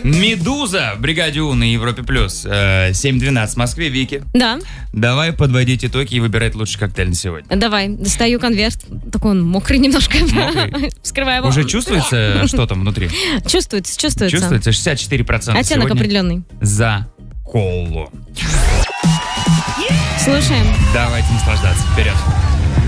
Медуза в бригаде У на Европе плюс. 7:12 в Москве. Вики, Да, давай подводить итоги и выбирать лучший коктейль на сегодня. давай, достаю конверт. Такой он мокрый немножко. Мокрый? Вскрываю его. Уже чувствуется, что там внутри? Чувствуется. Чувствуется 64% Оттенок сегодня определенный. за колу. Слушаем. Давайте наслаждаться. Вперед.